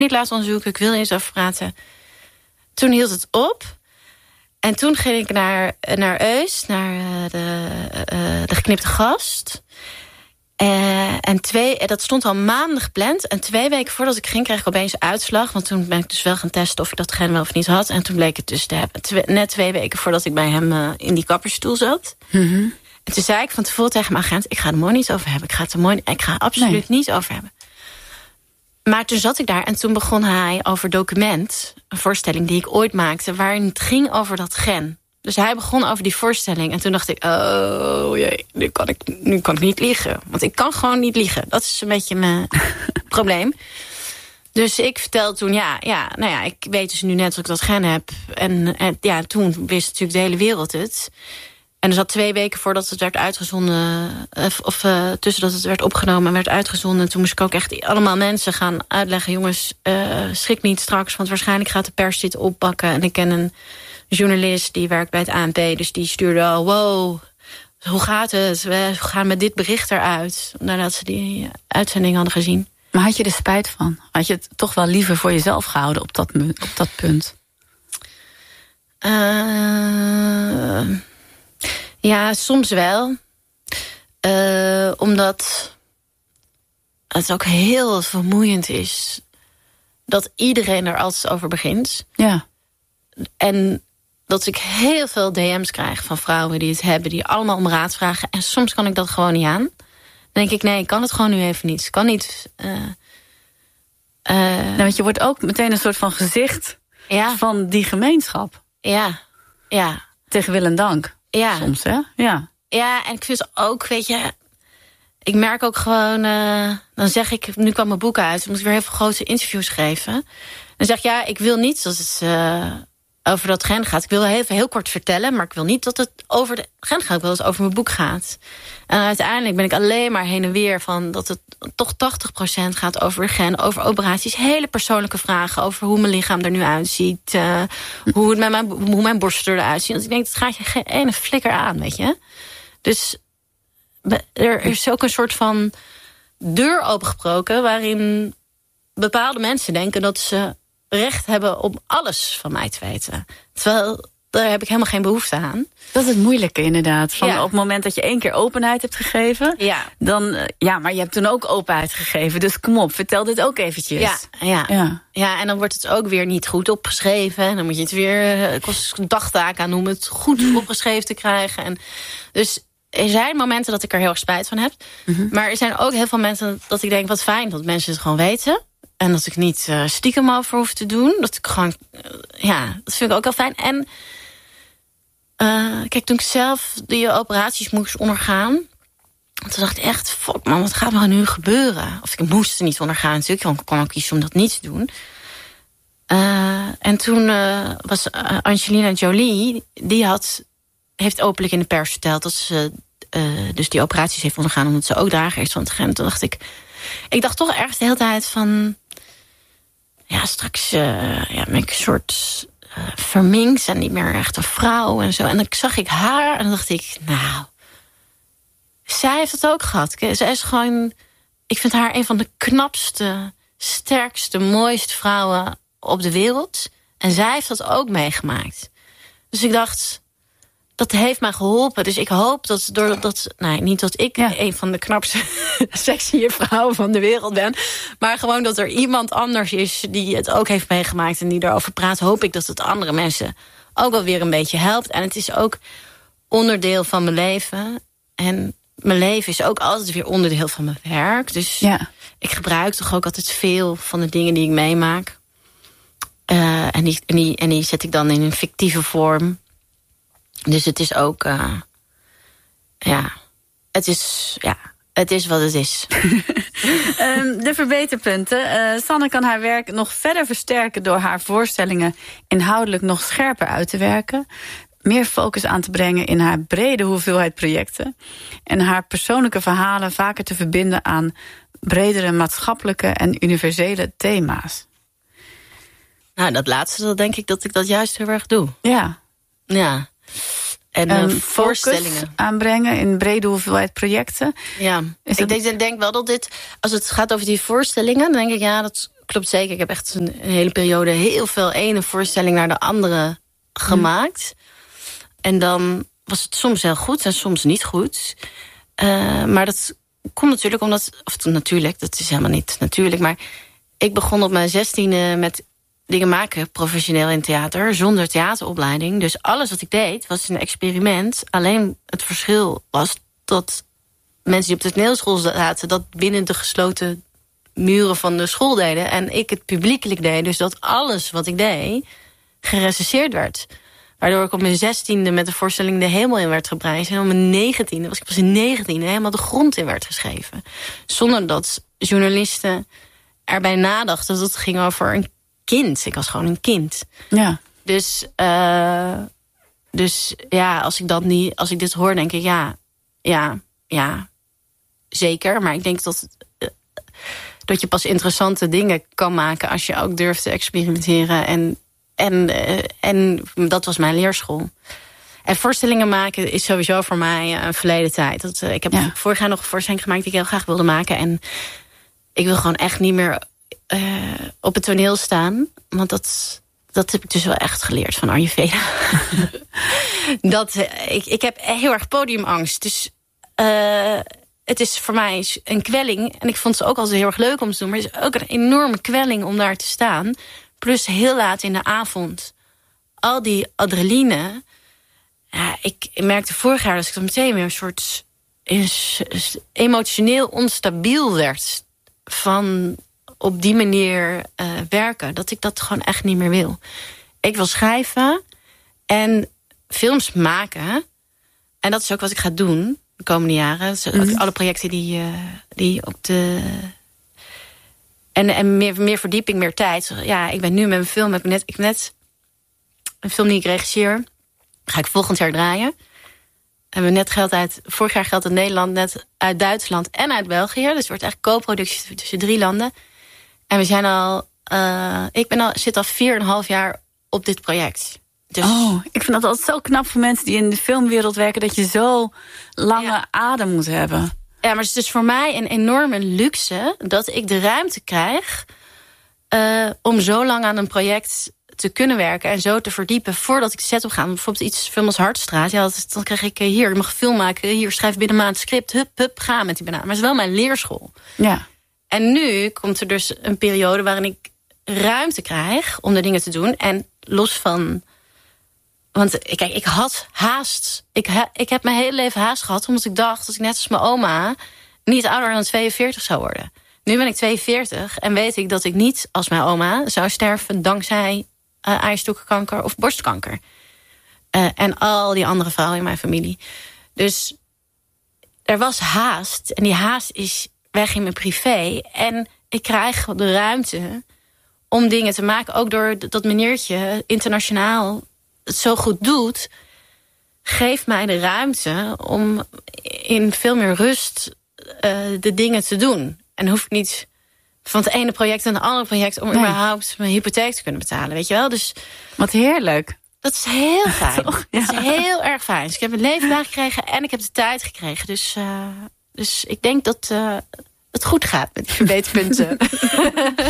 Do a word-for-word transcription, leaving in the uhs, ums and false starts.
niet laten onderzoeken, ik wil er eens over praten. Toen hield het op. En toen ging ik naar, naar Eus, naar uh, de, uh, de geknipte gast. Uh, en twee, dat stond al maanden gepland. En twee weken voordat ik ging, kreeg ik opeens uitslag. Want toen ben ik dus wel gaan testen of ik dat gen wel of niet had. En toen bleek het dus te hebben. Twee, net twee weken voordat ik bij hem uh, in die kappersstoel zat. Mm-hmm. En toen zei ik van tevoren tegen mijn agent, ik ga er mooi niet over hebben. Ik ga het er mooi, ik ga er absoluut nee. niet over hebben. Maar toen zat ik daar en toen begon hij over Document. Een voorstelling die ik ooit maakte, waarin het ging over dat gen. Dus hij begon over die voorstelling. En toen dacht ik, oh jee, nu kan ik, nu kan ik niet liegen. Want ik kan gewoon niet liegen. Dat is een beetje mijn probleem. Dus ik vertelde toen, ja, ja, nou ja, ik weet dus nu net dat ik dat gen heb. En, en ja, toen wist natuurlijk de hele wereld het. En er zat twee weken voordat het werd uitgezonden, of, of uh, tussen dat het werd opgenomen en werd uitgezonden. Toen moest ik ook echt allemaal mensen gaan uitleggen, jongens, uh, schrik niet straks, want waarschijnlijk gaat de pers dit oppakken. En ik ken een journalist die werkt bij het A N P, dus die stuurde al, wow, hoe gaat het? We gaan met dit bericht eruit, nadat ze die uitzending hadden gezien. Maar had je er spijt van? Had je het toch wel liever voor jezelf gehouden op dat, op dat punt? Uh, ja, soms wel. Uh, omdat het ook heel vermoeiend is dat iedereen er altijd over begint. Ja. En dat ik heel veel D M's krijg van vrouwen die het hebben, die allemaal om raad vragen. En soms kan ik dat gewoon niet aan. Dan denk ik, nee, ik kan het gewoon nu even niet. Ik kan niet. Uh, uh, nou, want je wordt ook meteen een soort van gezicht ja. van die gemeenschap. Ja, ja. Tegen wil en dank. Ja. Soms, hè? Ja. Ja, en ik vind het ook, weet je, ik merk ook gewoon, uh, dan zeg ik, nu kwam mijn boek uit, dan moet ik weer heel veel grote interviews geven. Dan zeg ik, ja, ik wil niet dat het uh, over dat gen gaat. Ik wil even heel kort vertellen, maar ik wil niet dat het over de gen gaat. Ik wil dat het over mijn boek gaat. En uiteindelijk ben ik alleen maar heen en weer van dat het toch tachtig procent gaat over gen, over operaties. Hele persoonlijke vragen over hoe mijn lichaam er nu uitziet. Uh, hoe, het met mijn, hoe mijn borsten eruit zien. Want ik denk, het gaat je geen ene flikker aan, weet je. Dus er is ook een soort van deur opengebroken waarin bepaalde mensen denken dat ze recht hebben om alles van mij te weten. Terwijl, daar heb ik helemaal geen behoefte aan. Dat is het moeilijke inderdaad. Van ja. Op het moment dat je één keer openheid hebt gegeven, ja. dan, ja, maar je hebt toen ook openheid gegeven. Dus kom op, vertel dit ook eventjes. Ja, ja. ja. ja en dan wordt het ook weer niet goed opgeschreven. En dan moet je het weer, uh, kost een dagtaak aan om het goed opgeschreven te krijgen. En dus er zijn momenten dat ik er heel erg spijt van heb. Mm-hmm. Maar er zijn ook heel veel momenten dat ik denk, wat fijn dat mensen het gewoon weten. En dat ik niet uh, stiekem over hoef te doen. Dat ik gewoon, uh, ja, dat vind ik ook heel fijn. En uh, kijk, toen ik zelf die operaties moest ondergaan, toen dacht ik echt, fuck man, wat gaat er nu gebeuren? Of ik moest er niet ondergaan natuurlijk, want ik kon ook kiezen om dat niet te doen. Uh, en toen uh, was uh, Angelina Jolie, die had, heeft openlijk in de pers verteld dat ze uh, dus die operaties heeft ondergaan, omdat ze ook drager is van het gen. Toen dacht ik, ik dacht toch ergens de hele tijd van, ja, straks uh, ja, ben ik een soort uh, verminkt en niet meer echt een vrouw en zo. En dan zag ik haar en dan dacht ik, nou, zij heeft het ook gehad. Zij is gewoon, ik vind haar een van de knapste, sterkste, mooiste vrouwen op de wereld. En zij heeft dat ook meegemaakt. Dus ik dacht, dat heeft mij geholpen. Dus ik hoop dat, doordat, nou, niet dat ik ja. een van de knapste, sexy vrouwen van de wereld ben, maar gewoon dat er iemand anders is die het ook heeft meegemaakt en die erover praat, hoop ik dat het andere mensen ook wel weer een beetje helpt. En het is ook onderdeel van mijn leven. En mijn leven is ook altijd weer onderdeel van mijn werk. Dus ja. ik gebruik toch ook altijd veel van de dingen die ik meemaak. Uh, en, die, en, die, en die zet ik dan in een fictieve vorm. Dus het is ook, uh, ja, het is, ja, het is wat het is. um, de verbeterpunten. Uh, Sanne kan haar werk nog verder versterken door haar voorstellingen inhoudelijk nog scherper uit te werken. Meer focus aan te brengen in haar brede hoeveelheid projecten. En haar persoonlijke verhalen vaker te verbinden aan bredere maatschappelijke en universele thema's. Nou, dat laatste, dat denk ik dat ik dat juist heel erg doe. Ja. Ja. En uh, voorstellingen aanbrengen in brede hoeveelheid projecten. Ja, is ik dat... denk, denk wel dat dit, als het gaat over die voorstellingen, dan denk ik, ja, dat klopt zeker. Ik heb echt een, een hele periode heel veel ene voorstelling naar de andere gemaakt. Mm. En dan was het soms heel goed en soms niet goed. Uh, maar dat komt natuurlijk omdat... Of natuurlijk, dat is helemaal niet natuurlijk. Maar ik begon op mijn zestiende met dingen maken, professioneel in theater, zonder theateropleiding. Dus alles wat ik deed was een experiment. Alleen het verschil was dat mensen die op de toneelschool zaten, dat binnen de gesloten muren van de school deden. En ik het publiekelijk deed. Dus dat alles wat ik deed gerecenseerd werd. Waardoor ik op mijn zestiende met de voorstelling de hemel in werd geprijsd. En op mijn negentiende, was ik pas in negentiende, helemaal de grond in werd geschreven. Zonder dat journalisten erbij nadachten dat het ging over een kind. Ik was gewoon een kind. Ja. Dus, uh, dus ja, als ik dat niet, als ik dit hoor, denk ik ja, ja, ja, zeker. Maar ik denk dat, uh, dat je pas interessante dingen kan maken als je ook durft te experimenteren. En, en, uh, en dat was mijn leerschool. En voorstellingen maken is sowieso voor mij een verleden tijd. Dat, uh, ik heb ja. vorig jaar nog een voorstelling gemaakt die ik heel graag wilde maken. En ik wil gewoon echt niet meer uh, op het toneel staan. Want dat, dat heb ik dus wel echt geleerd van Ayurveda. dat, uh, ik, ik heb heel erg podiumangst. Dus uh, het is voor mij een kwelling. En ik vond het ook altijd heel erg leuk om te doen. Maar het is ook een enorme kwelling om daar te staan. Plus heel laat in de avond. Al die adrenaline. Ja, ik, ik merkte vorig jaar dat ik dan meteen weer een soort emotioneel onstabiel werd. Van op die manier uh, werken. Dat ik dat gewoon echt niet meer wil. Ik wil schrijven en films maken. En dat is ook wat ik ga doen de komende jaren. Dus mm-hmm. Alle projecten die, uh, die op de... En, en meer, meer verdieping, meer tijd. Ja, ik ben nu met mijn film. Heb ik, net, ik heb net een film die ik regisseer. Ga ik volgend jaar draaien. Hebben we net geld uit... Vorig jaar geld uit Nederland, net uit Duitsland en uit België. Dus het wordt echt co-productie tussen drie landen. En we zijn al... Uh, ik ben al, zit al vier en een half jaar op dit project. Dus... Oh, ik vind dat altijd zo knap voor mensen die in de filmwereld werken, dat je zo lange ja. adem moet hebben. Ja, maar het is dus voor mij een enorme luxe dat ik de ruimte krijg uh, om zo lang aan een project te kunnen werken en zo te verdiepen voordat ik de set op ga. Bijvoorbeeld iets film als Hartstraat. Ja, dat, dan krijg ik hier, je mag een film maken, hier schrijf binnen een maand script, hup, hup, ga met die banaan. Maar het is wel mijn leerschool. Ja. En nu komt er dus een periode waarin ik ruimte krijg om de dingen te doen. En los van... Want kijk, ik had haast. Ik, ha, ik heb mijn hele leven haast gehad, omdat ik dacht dat ik net als mijn oma niet ouder dan tweeënveertig zou worden. Nu ben ik tweeënveertig en weet ik dat ik niet als mijn oma zou sterven dankzij uh, eierstokkenkanker of borstkanker. Uh, en al die andere vrouwen in mijn familie. Dus er was haast. En die haast is weg in mijn privé. En ik krijg de ruimte om dingen te maken. Ook door dat meneertje internationaal het zo goed doet, geeft mij de ruimte om in veel meer rust uh, de dingen te doen. En hoef ik niet van het ene project naar het andere project om nee. überhaupt mijn hypotheek te kunnen betalen, weet je wel? Dus wat heerlijk. Dat is heel fijn. Toch? Ja. Dat is heel erg fijn. Dus ik heb een leven gekregen en ik heb de tijd gekregen. Dus, uh, dus ik denk dat uh, het goed gaat met die verbeterpunten.